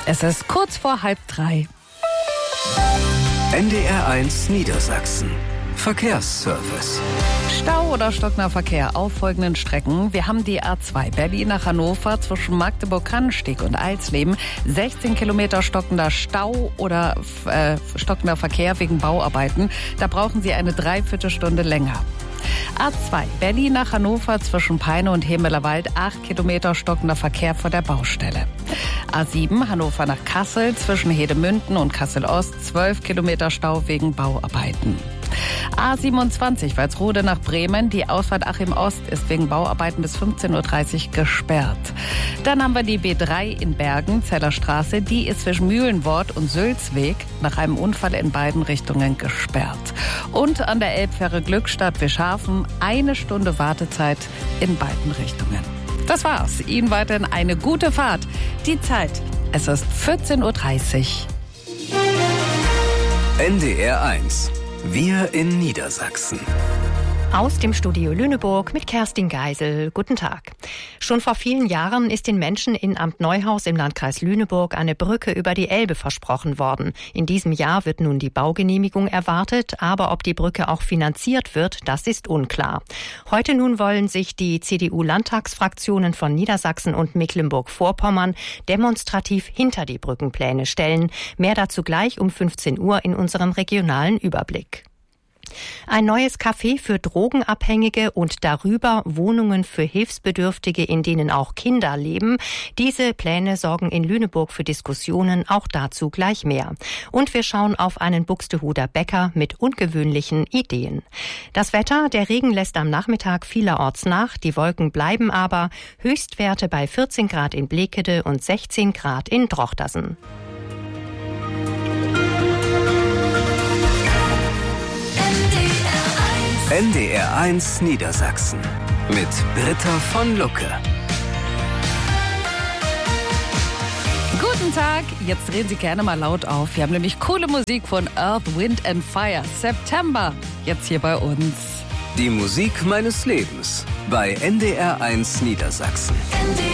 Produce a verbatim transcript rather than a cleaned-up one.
Es ist kurz vor halb drei. N D R eins Niedersachsen. Verkehrsservice. Stau oder stockender Verkehr auf folgenden Strecken. Wir haben die A zwei Berlin nach Hannover zwischen Magdeburg-Kannensteg und Alsleben. sechzehn Kilometer stockender Stau oder äh, stockender Verkehr wegen Bauarbeiten. Da brauchen Sie eine Dreiviertelstunde länger. A zwei Berlin nach Hannover zwischen Peine und Hemelerwald. acht Kilometer stockender Verkehr vor der Baustelle. A sieben Hannover nach Kassel zwischen Hedemünden und Kassel-Ost. zwölf Kilometer Stau wegen Bauarbeiten. A siebenundzwanzig Walsrode nach Bremen. Die Ausfahrt Achim Ost ist wegen Bauarbeiten bis fünfzehn Uhr dreißig gesperrt. Dann haben wir die B drei in Bergen, Zellerstraße. Die ist zwischen Mühlenwort und Sülzweg nach einem Unfall in beiden Richtungen gesperrt. Und an der Elbfähre Glückstadt-Wischhafen eine Stunde Wartezeit in beiden Richtungen. Das war's. Ihnen weiterhin eine gute Fahrt. Die Zeit, es ist vierzehn Uhr dreißig. N D R eins. Wir in Niedersachsen. Aus dem Studio Lüneburg mit Kerstin Geisel. Guten Tag. Schon vor vielen Jahren ist den Menschen in Amt Neuhaus im Landkreis Lüneburg eine Brücke über die Elbe versprochen worden. In diesem Jahr wird nun die Baugenehmigung erwartet, aber ob die Brücke auch finanziert wird, das ist unklar. Heute nun wollen sich die C D U-Landtagsfraktionen von Niedersachsen und Mecklenburg-Vorpommern demonstrativ hinter die Brückenpläne stellen. Mehr dazu gleich um fünfzehn Uhr in unserem regionalen Überblick. Ein neues Café für Drogenabhängige und darüber Wohnungen für Hilfsbedürftige, in denen auch Kinder leben. Diese Pläne sorgen in Lüneburg für Diskussionen, auch dazu gleich mehr. Und wir schauen auf einen Buxtehuder Bäcker mit ungewöhnlichen Ideen. Das Wetter, der Regen lässt am Nachmittag vielerorts nach, die Wolken bleiben aber. Höchstwerte bei vierzehn Grad in Blekede und sechzehn Grad in Drochtersen. N D R eins Niedersachsen mit Britta von Lucke. Guten Tag, jetzt drehen Sie gerne mal laut auf. Wir haben nämlich coole Musik von Earth, Wind and Fire. September, jetzt hier bei uns. Die Musik meines Lebens bei N D R eins Niedersachsen. N D